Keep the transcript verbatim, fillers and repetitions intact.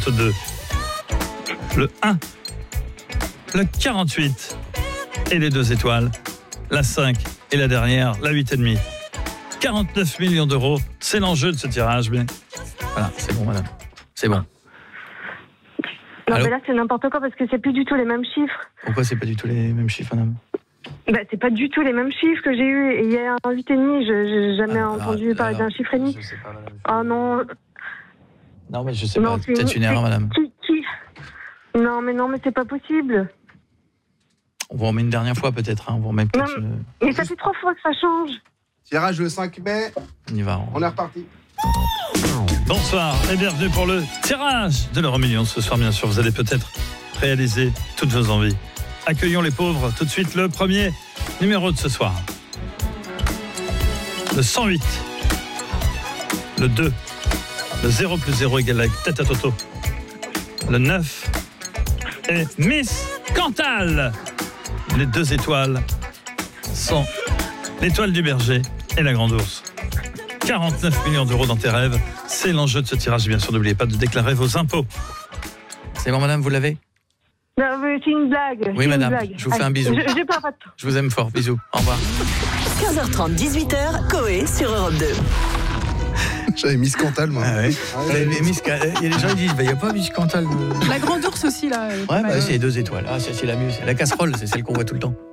trente-deux, le un, le quarante-huit et les deux étoiles, la cinq et la dernière, la huit et demi. quarante-neuf millions d'euros, c'est l'enjeu de ce tirage. Mais voilà, c'est bon, madame. C'est bon. Non, Allô mais là, c'est n'importe quoi parce que c'est plus du tout les mêmes chiffres. Pourquoi c'est pas du tout les mêmes chiffres, madame? Bah, c'est pas du tout les mêmes chiffres que j'ai eu. Et il y a un huit virgule cinq, je n'ai jamais Ah, entendu alors, parler d'un chiffre et demi. Je sais pas, madame. Oh non. Non, mais je sais non, pas. c'est Peut-être une erreur, madame. Qui, qui Non, mais non, mais c'est pas possible. On vous remet une dernière fois, peut-être. Hein. On vous remet peut-être. Non, Une... Mais ça fait trois fois que ça change. Tirage le cinq mai. On y va. On est reparti. Bonsoir et bienvenue pour le tirage de l'euro million. Ce soir, bien sûr, vous allez peut-être réaliser toutes vos envies. Accueillons les pauvres. Tout de suite, le premier numéro de ce soir. Le cent huit. Le deux. Le zéro plus zéro égale la tête à Toto. Le neuf. Et Miss Cantal. Les deux étoiles sont l'étoile du berger et la grande ours. quarante-neuf millions d'euros dans tes rêves. C'est l'enjeu de ce tirage. Et bien sûr, n'oubliez pas de déclarer vos impôts. C'est bon, madame, vous l'avez? Non, mais c'est une blague. Oui, c'est madame, une blague. je vous fais un Allez, bisou. Je, je pars pas de temps. Je vous aime fort. Bisous. Au revoir. quinze heures trente, dix-huit heures, Coé sur Europe deux. J'avais mis Cantal, moi. Ah ouais. Il y a des gens qui disent, il n'y a pas Miss Cantal. La grande ours aussi, là. Ouais, bah, c'est les deux étoiles. Ah, c'est, c'est la mieux. C'est la casserole, c'est celle qu'on voit tout le temps.